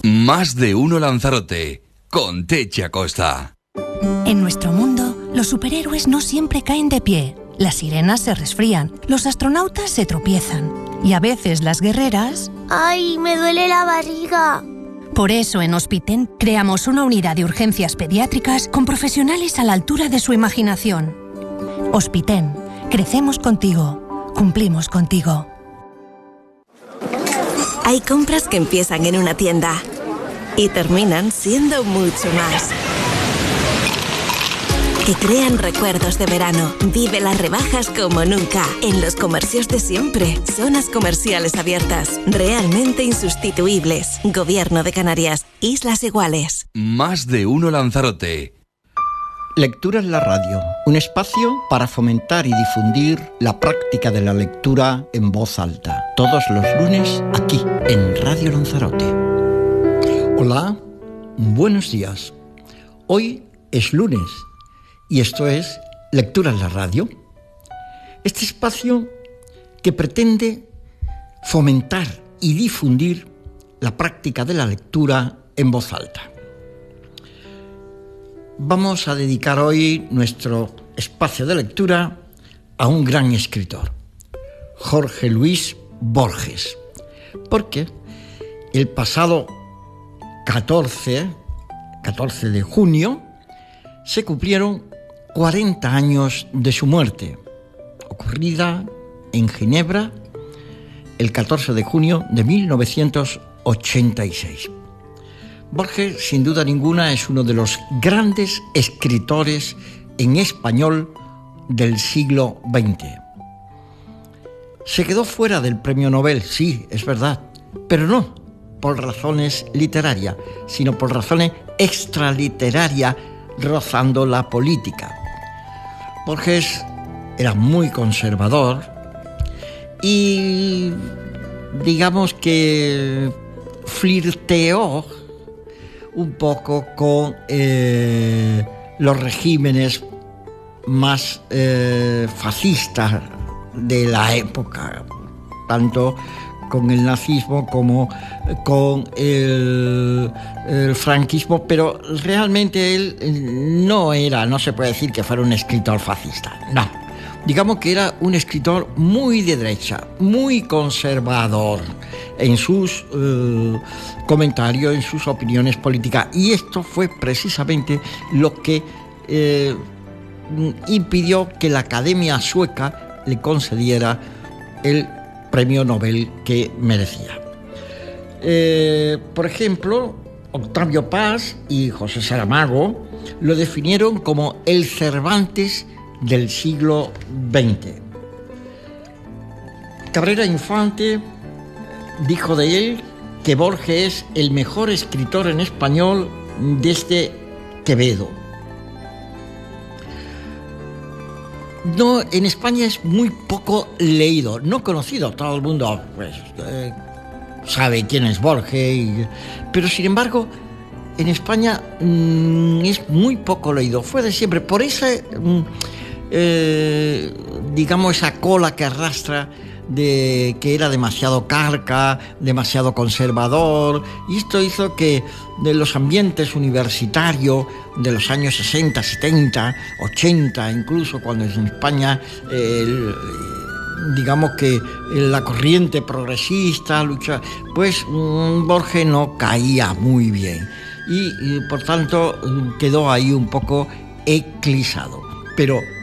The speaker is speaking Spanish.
Más de uno Lanzarote, con Techi Acosta. En nuestro mundo, los superhéroes no siempre caen de pie. Las sirenas se resfrían, los astronautas se tropiezan y a veces las guerreras... ¡Ay, me duele la barriga! Por eso en Hospiten creamos una unidad de urgencias pediátricas con profesionales a la altura de su imaginación. Hospiten, crecemos contigo, cumplimos contigo. Hay compras que empiezan en una tienda y terminan siendo mucho más. Que crean recuerdos de verano. Vive las rebajas como nunca. En los comercios de siempre. Zonas comerciales abiertas. Realmente insustituibles. Gobierno de Canarias. Islas Iguales. Más de uno Lanzarote. Lectura en la radio. Un espacio para fomentar y difundir la práctica de la lectura en voz alta. Todos los lunes aquí en Radio Lanzarote. Hola, buenos días. Hoy es lunes. Y esto es Lectura en la Radio, este espacio que pretende fomentar y difundir la práctica de la lectura en voz alta. Vamos a dedicar hoy nuestro espacio de lectura a un gran escritor, Jorge Luis Borges, porque el pasado 14 de junio se cumplieron 40 años de su muerte, ocurrida en Ginebra el 14 de junio de 1986. Borges, sin duda ninguna, es uno de los grandes escritores en español del siglo XX. Se quedó fuera del premio Nobel, sí, es verdad, pero no por razones literarias, sino por razones extraliterarias rozando la política. Borges era muy conservador y digamos que flirteó un poco con los regímenes más fascistas de la época, tanto con el nazismo como con el franquismo, pero realmente él no se puede decir que fuera un escritor fascista, no. Digamos que era un escritor muy de derecha, muy conservador en sus comentarios, en sus opiniones políticas, y esto fue precisamente lo que impidió que la Academia Sueca le concediera el premio Nobel que merecía. Por ejemplo, Octavio Paz y José Saramago lo definieron como el Cervantes del siglo XX. Cabrera Infante dijo de él que Borges es el mejor escritor en español desde Quevedo. No, en España es muy poco leído, no conocido. Todo el mundo sabe quién es Borges, pero sin embargo en España es muy poco leído. Fue de siempre, por esa, digamos, esa cola que arrastra de que era demasiado carca, demasiado conservador, y esto hizo que de los ambientes universitarios de los años 60, 70, 80, incluso cuando en España digamos que la corriente progresista lucha, pues Borges no caía muy bien y por tanto quedó ahí un poco eclipsado. Pero